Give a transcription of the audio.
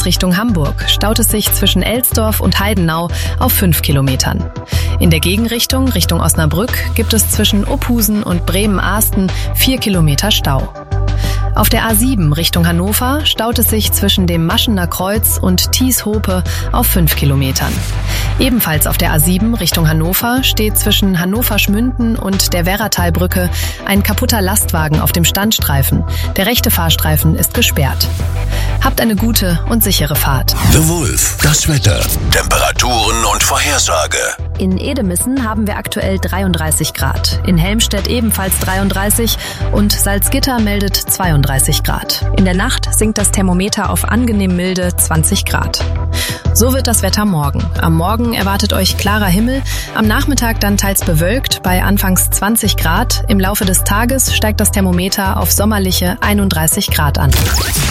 Südwärts Richtung Hamburg staut es sich zwischen Elsdorf und Heidenau auf 5 Kilometern. In der Gegenrichtung, Richtung Osnabrück, gibt es zwischen Ophusen und Bremen-Ahsten 4 Kilometer Stau. Auf der A7 Richtung Hannover staut es sich zwischen dem Maschener Kreuz und Thies-Hope auf 5 Kilometern. Ebenfalls auf der A7 Richtung Hannover steht zwischen Hannover-Schmünden und der Werratalbrücke ein kaputter Lastwagen auf dem Standstreifen. Der rechte Fahrstreifen ist gesperrt. Habt eine gute und sichere Fahrt. The Wolf, das Wetter, Temperaturen und Vorhersage. In Edemissen haben wir aktuell 33 Grad, in Helmstedt ebenfalls 33 und Salzgitter meldet 32 Grad. In der Nacht sinkt das Thermometer auf angenehm milde 20 Grad. So wird das Wetter morgen. Am Morgen erwartet euch klarer Himmel, am Nachmittag dann teils bewölkt bei anfangs 20 Grad. Im Laufe des Tages steigt das Thermometer auf sommerliche 31 Grad an.